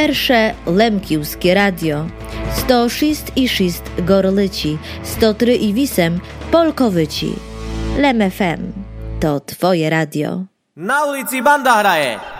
Перше Лемківське радіо, 106,6 Gorlici, 103,8 Polkowyci. Lem FM to twoje radio. Na ulici banda hraje.